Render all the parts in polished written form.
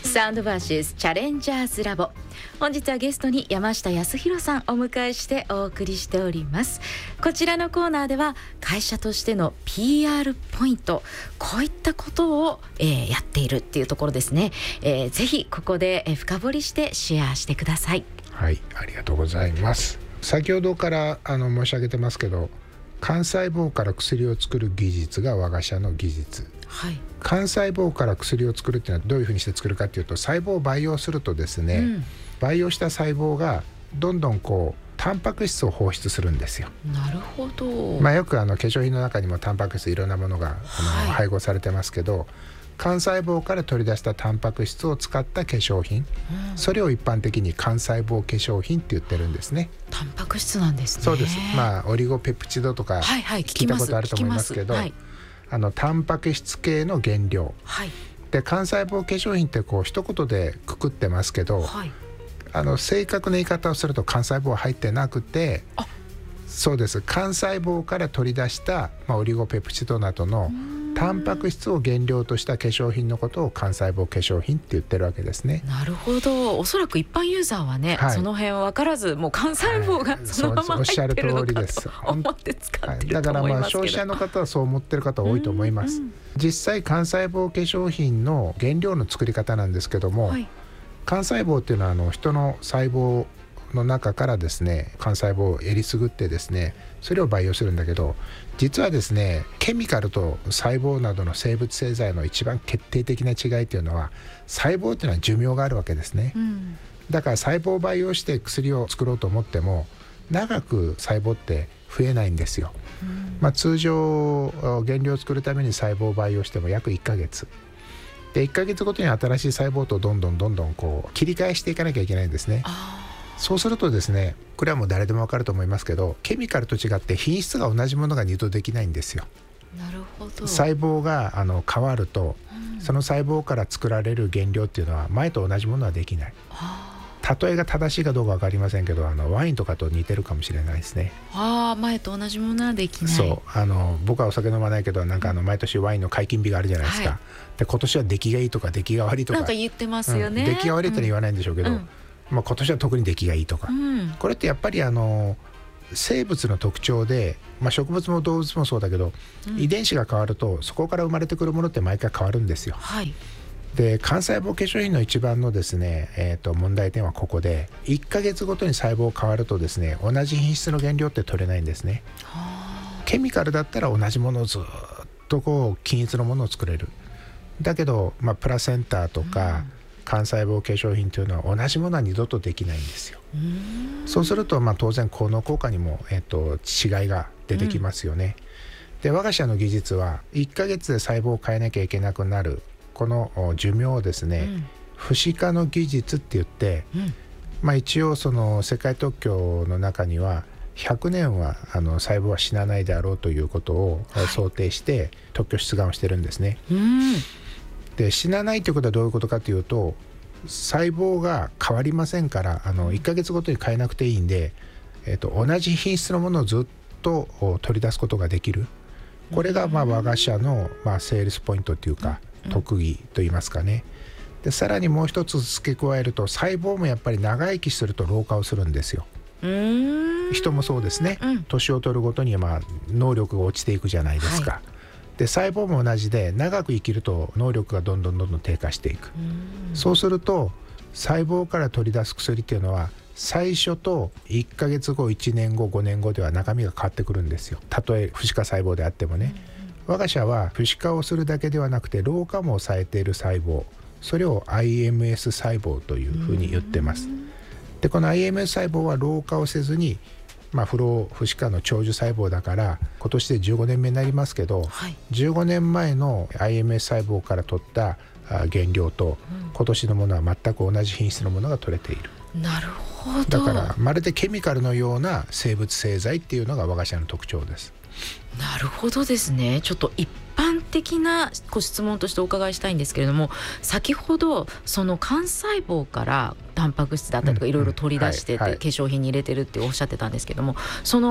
サウンドバーシスチャレンジャーズラボ、本日はゲストに山下康弘さんお迎えしてお送りしております。こちらのコーナーでは会社としての PR ポイント、こういったことを、やっているっていうところですね。ぜひここで深掘りしてシェアしてください。 はい、ありがとうございます。先ほどから申し上げてますけど、幹細胞から薬を作る技術が我が社の技術、 はい、 幹細胞から薬を作るっていうのはどういうふうにして作るかっていうと、細胞を培養するとですね、培養した細胞がどんどんタンパク質を放出するんですよ。 なるほど。 よく化粧品の中にもタンパク質いろんなものが配合されてますけど、幹細胞から取り出したタンパク質を使った化粧品、それを一般的に幹細胞化粧品って言ってるんですね。 タンパク質なんですね。 そうです。オリゴペプチドとか聞いたことあると思いますけど、タンパク質系の原料、で幹細胞化粧品って一言でくくってますけど、正確な言い方をすると幹細胞は入ってなくて、そうです、幹細胞から取り出した、オリゴペプチドなどのタンパク質を原料とした化粧品のことを幹細胞化粧品って言ってるわけですね。 なるほど。おそらく一般ユーザーはね、その辺は分からず、もう幹細胞がそのまま入ってるのかと思って使ってると思いますけど、 消費者の方はそう思ってる方多いと思います。実際幹細胞化粧品の原料の作り方なんですけども、幹細胞っていうのは人の細胞の中からですね、幹細胞をえりすぐってですね、それを培養するんだけど、実はですね、ケミカルと細胞などの生物製剤の一番決定的な違いというのは、細胞というのは寿命があるわけですね。だから細胞を培養して薬を作ろうと思っても長く細胞って増えないんですよ。通常原料を作るために細胞を培養しても約1ヶ月で、1ヶ月ごとに新しい細胞とどんどん切り替えしていかなきゃいけないんですね。そうするとですね、これはもう誰でも分かると思いますけど、ケミカルと違って品質が同じものが二度できないんですよ。 なるほど。 細胞が変わると、その細胞から作られる原料っていうのは前と同じものはできない。例えが正しいかどうか分かりませんけど、ワインとかと似てるかもしれないですね。 前と同じものはできない。 そう僕はお酒飲まないけど、毎年ワインの解禁日があるじゃないですか。で今年は出来がいいとか出来が悪いとか言ってますよね。 出来が悪いってのは言わないんでしょうけど、今年は特に出来がいいとか、これってやっぱり生物の特徴で、植物も動物もそうだけど、遺伝子が変わるとそこから生まれてくるものって毎回変わるんですよ。で幹細胞化粧品の一番のですね、問題点はここで、1ヶ月ごとに細胞変わるとですね、同じ品質の原料って取れないんですね。ケミカルだったら同じものをずっと均一のものを作れる。だけど、プラセンタとか、幹細胞化粧品というのは同じものは二度とできないんですよ。そうすると当然効能効果にも、違いが出てきますよね。で我が社の技術は1ヶ月で細胞を変えなきゃいけなくなるこの寿命をですね、不死化の技術って言って、一応その世界特許の中には100年は細胞は死なないであろうということを想定して特許出願をしてるんですね。で死なないということはどういうことかというと、細胞が変わりませんから、1ヶ月ごとに変えなくていいんで、同じ品質のものをずっと取り出すことができる。これが我が社のセールスポイントというか、特技といいますかね。でさらにもう一つ付け加えると、細胞もやっぱり長生きすると老化をするんですよ。人もそうですね。年を取るごとに能力が落ちていくじゃないですか。で細胞も同じで、長く生きると能力がどんどん低下していく。そうすると細胞から取り出す薬っていうのは、最初と1ヶ月後、1年後、5年後では中身が変わってくるんですよ。たとえ不死化細胞であってもね。我が社は不死化をするだけではなくて、老化も抑えている細胞、それを iMS 細胞というふうに言ってます。でこの iMS 細胞は老化をせずに、不老不死化の長寿細胞だから、今年で15年目になりますけど、15年前の iMS 細胞から取った原料と、今年のものは全く同じ品質のものが取れている。 なるほど。 だからまるでケミカルのような生物製剤っていうのが我が社の特徴です。 なるほどですね。ちょっと一般的なご質問としてお伺いしたいんですけれども、先ほどその幹細胞からタンパク質だったりとかいろいろ取り出してて、化粧品に入れてるっておっしゃってたんですけども、そ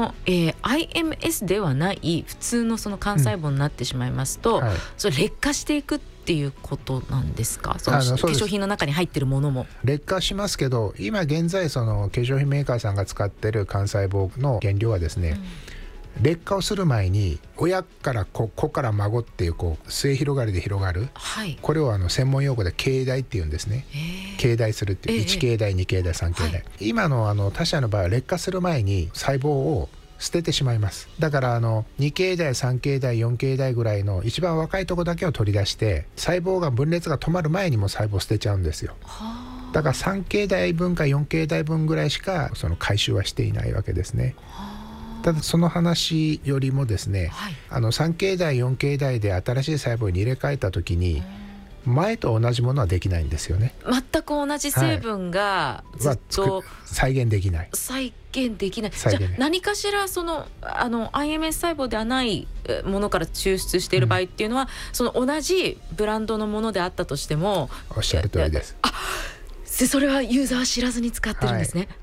の、IMS ではない普通のその幹細胞になってしまいますと、それ劣化していくってっていうことなんですか？その化粧品の中に入ってるものも劣化しますけど、今現在その化粧品メーカーさんが使ってる幹細胞の原料はですね、劣化をする前に親から子から孫っていう末広がりで広がる、これを専門用語で経代っていうんですね。経代するっていう、1経代2経代3経代、今の他社の場合は劣化する前に細胞を捨ててしまいます。だから2経代3経代4経代ぐらいの一番若いとこだけを取り出して、細胞が分裂が止まる前にも細胞を捨てちゃうんですよ。だから3経代分か4経代分ぐらいしかその回収はしていないわけですね。ただその話よりもですね、3経代4経代で新しい細胞に入れ替えた時に前と同じものはできないんですよね。 全く同じ成分がずっと、 再現できない。 じゃあ何かしらIMS 細胞ではないものから抽出している場合っていうのは、その同じブランドのものであったとしても、 おっしゃる通りです。 それはユーザーは知らずに使ってるんですね。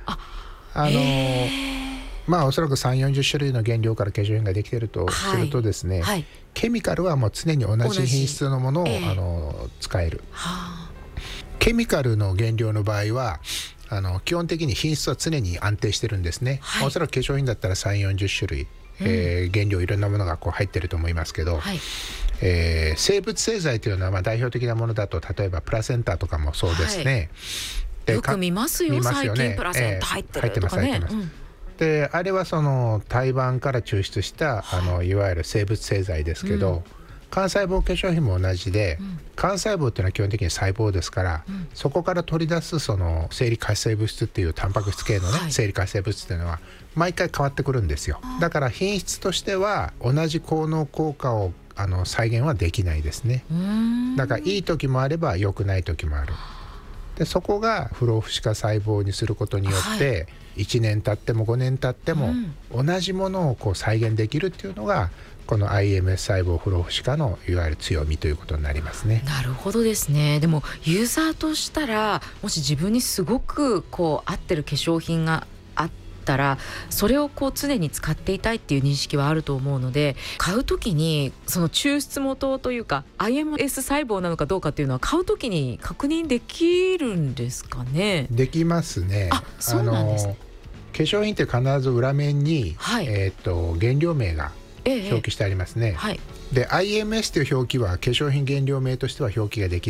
おそらく3、40種類の原料から化粧品ができているとするとですね、ケミカルはもう常に同じ品質のものを使える。ケミカルの原料の場合は基本的に品質は常に安定してるんですね。おそらく化粧品だったら3、40種類、原料いろんなものが入ってると思いますけど、生物製剤というのは代表的なものだと、例えばプラセンタとかもそうですね。 よく見ますよ最近、プラセンタ入ってるとかね。 であれはその胎盤から抽出したいわゆる生物製剤ですけど、幹細胞化粧品も同じで、幹細胞っていうのは基本的に細胞ですから、そこから取り出すその生理活性物質っていうタンパク質系のね、生理活性物質っていうのは毎回変わってくるんですよ。だから品質としては同じ効能効果を再現はできないですね。だからいい時もあれば良くない時もある。でそこが不老不死化細胞にすることによって、1年経っても5年経っても同じものを再現できるっていうのがこの IMS 細胞不老不死化のいわゆる強みということになりますね。 なるほどですね。でもユーザーとしたら、もし自分にすごく合ってる化粧品があったら、それを常に使っていたいっていう認識はあると思うので、買うときにその抽出元というか IMS 細胞なのかどうかっていうのは買うときに確認できるんですかね？ できますね。 そうなんですね。 化粧品って必ず裏面に、原料名が表記してありますね。で IMS という表記は化粧品原料名としては表記ができ